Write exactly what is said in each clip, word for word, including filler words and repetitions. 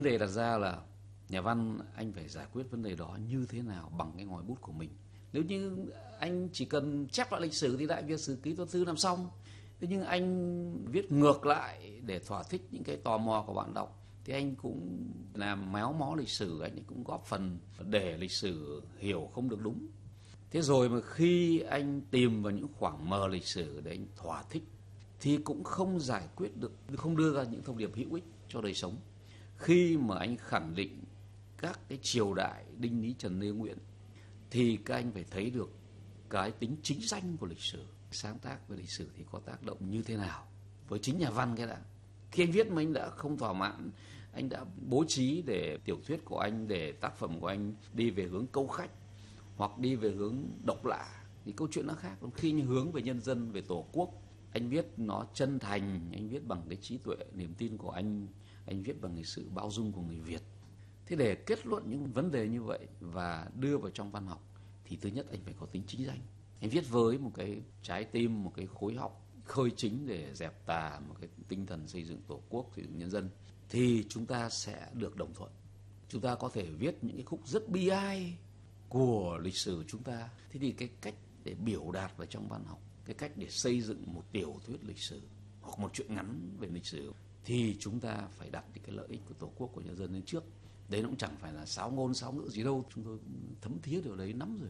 Vấn đề đặt ra là nhà văn anh phải giải quyết vấn đề đó như thế nào bằng cái ngòi bút của mình. Nếu như anh chỉ cần chép lại lịch sử thì Đại Việt Sử Ký Toàn Thư làm xong. Thế nhưng anh viết ngược lại để thỏa thích những cái tò mò của bạn đọc thì anh cũng làm méo mó lịch sử, anh cũng góp phần để lịch sử hiểu không được đúng. Thế rồi mà khi anh tìm vào những khoảng mờ lịch sử để anh thỏa thích thì cũng không giải quyết được, không đưa ra những thông điệp hữu ích cho đời sống. Khi mà anh khẳng định các cái triều đại Đinh Lý Trần Lê Nguyễn thì các anh phải thấy được cái tính chính danh của lịch sử. Sáng tác về lịch sử thì có tác động như thế nào với chính nhà văn cái đã. Khi anh viết mà anh đã không thỏa mãn, anh đã bố trí để tiểu thuyết của anh, để tác phẩm của anh đi về hướng câu khách hoặc đi về hướng độc lạ thì câu chuyện nó khác. Khi anh hướng về nhân dân, về tổ quốc, anh viết nó chân thành, anh viết bằng cái trí tuệ, niềm tin của anh, anh viết bằng cái sự bao dung của người Việt. Thế để kết luận những vấn đề như vậy và đưa vào trong văn học thì thứ nhất anh phải có tính chính danh. Anh viết với một cái trái tim, một cái khối họng khơi chính để dẹp tà, một cái tinh thần xây dựng tổ quốc, xây dựng nhân dân thì chúng ta sẽ được đồng thuận. Chúng ta có thể viết những cái khúc rất bi ai của lịch sử chúng ta. Thế thì cái cách để biểu đạt vào trong văn học, cái cách để xây dựng một tiểu thuyết lịch sử hoặc một truyện ngắn về lịch sử thì chúng ta phải đặt những cái lợi ích của tổ quốc, của nhân dân lên trước. Đấy nó cũng chẳng phải là sáo ngôn sáo ngữ gì đâu, chúng tôi cũng thấm thía điều đấy lắm rồi.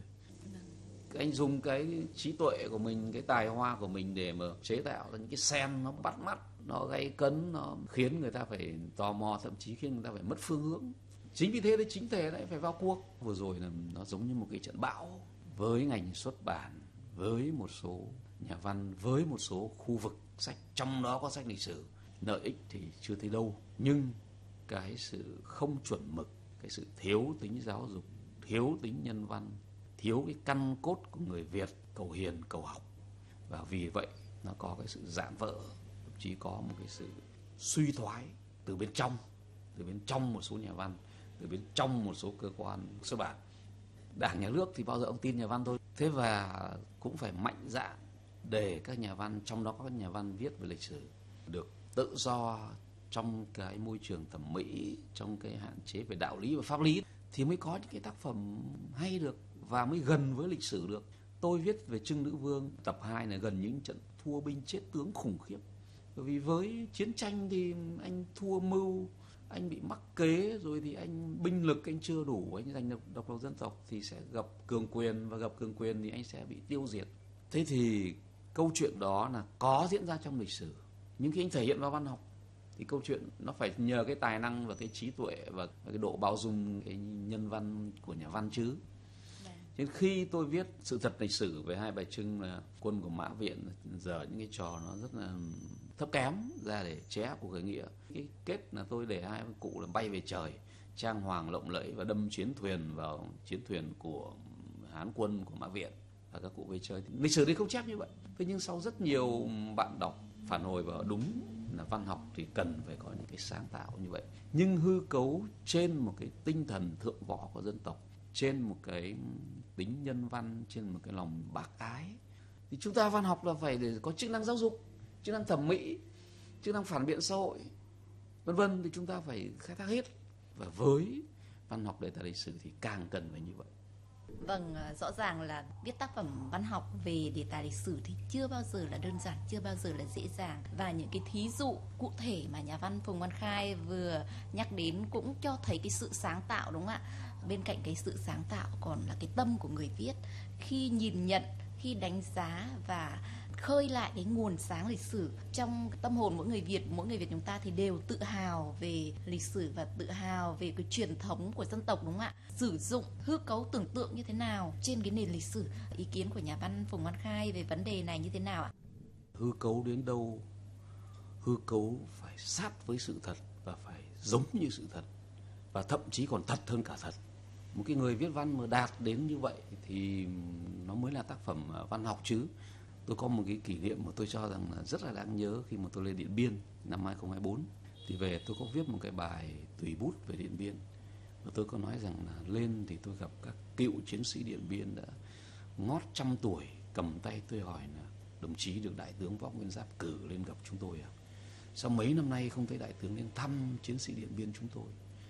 Anh dùng cái trí tuệ của mình, cái tài hoa của mình để mà chế tạo ra những cái sen nó bắt mắt, nó gay cấn, nó khiến người ta phải tò mò, thậm chí khiến người ta phải mất phương hướng. Chính vì thế đấy, chính thể lại phải vào cuộc. Vừa rồi là nó giống như một cái trận bão với ngành xuất bản, với một số nhà văn, với một số khu vực sách, trong đó có sách lịch sử. Lợi ích thì chưa thấy đâu, nhưng cái sự không chuẩn mực, cái sự thiếu tính giáo dục, thiếu tính nhân văn, thiếu cái căn cốt của người Việt cầu hiền cầu học, và vì vậy nó có cái sự rạn vỡ, thậm chí có một cái sự suy thoái từ bên trong, từ bên trong một số nhà văn, từ bên trong một số cơ quan xuất bản. Đảng nhà nước thì bao giờ ông tin nhà văn thôi. Thế và cũng phải mạnh dạn để các nhà văn, trong đó có các nhà văn viết về lịch sử, được tự do trong cái môi trường thẩm mỹ, trong cái hạn chế về đạo lý và pháp lý thì mới có những cái tác phẩm hay được và mới gần với lịch sử được. Tôi viết về Trưng Nữ Vương tập hai là gần những trận thua binh chết tướng khủng khiếp. Bởi vì với chiến tranh thì anh thua mưu, anh bị mắc kế, rồi thì anh binh lực anh chưa đủ, anh giành được độc lập dân tộc thì sẽ gặp cường quyền, và gặp cường quyền thì anh sẽ bị tiêu diệt. Thế thì câu chuyện đó là có diễn ra trong lịch sử, nhưng khi anh thể hiện vào văn học thì câu chuyện nó phải nhờ cái tài năng và cái trí tuệ và cái độ bao dung, cái nhân văn của nhà văn chứ. Nên khi tôi viết sự thật lịch sử về Hai Bà Trưng là quân của Mã Viện, giờ những cái trò nó rất là thấp kém ra để chế áp cuộc khởi nghĩa. Cái kết là tôi để hai cụ là bay về trời, trang hoàng lộng lẫy và đâm chiến thuyền vào chiến thuyền của Hán quân của Mã Viện, và các cụ về trời. Lịch sử thì không chép như vậy. Thế nhưng sau rất nhiều bạn đọc phản hồi vào đúng là văn học thì cần phải có những cái sáng tạo như vậy, nhưng hư cấu trên một cái tinh thần thượng võ của dân tộc, trên một cái tính nhân văn, trên một cái lòng bác ái. Thì chúng ta văn học là phải để có chức năng giáo dục, chức năng thẩm mỹ, chức năng phản biện xã hội, vân vân, thì chúng ta phải khai thác hết. Và với văn học đề tài lịch sử thì càng cần phải như vậy. Vâng, rõ ràng là viết tác phẩm văn học về đề tài lịch sử thì chưa bao giờ là đơn giản, chưa bao giờ là dễ dàng. Và những cái thí dụ cụ thể mà nhà văn Phùng Văn Khai vừa nhắc đến cũng cho thấy cái sự sáng tạo, đúng không ạ? Bên cạnh cái sự sáng tạo còn là cái tâm của người viết. Khi nhìn nhận, khi đánh giá và khơi lại cái nguồn sáng lịch sử trong tâm hồn mỗi người Việt, mỗi người Việt chúng ta thì đều tự hào về lịch sử và tự hào về cái truyền thống của dân tộc, đúng không ạ? Sử dụng hư cấu tưởng tượng như thế nào trên cái nền lịch sử. Ý kiến của nhà văn Phùng Văn Khai về vấn đề này như thế nào ạ? Hư cấu đến đâu, hư cấu phải sát với sự thật và phải giống như sự thật, và thậm chí còn thật hơn cả thật. Một cái người viết văn mà đạt đến như vậy thì nó mới là tác phẩm văn học chứ. Tôi có một cái kỷ niệm mà tôi cho rằng là rất là đáng nhớ khi mà tôi lên Điện Biên năm hai không hai bốn. Thì về tôi có viết một cái bài tùy bút về Điện Biên. Và tôi có nói rằng là lên thì tôi gặp các cựu chiến sĩ Điện Biên đã ngót trăm tuổi, cầm tay tôi hỏi là đồng chí được Đại tướng Võ Nguyên Giáp cử lên gặp chúng tôi à? Sao mấy năm nay không thấy Đại tướng lên thăm chiến sĩ Điện Biên chúng tôi?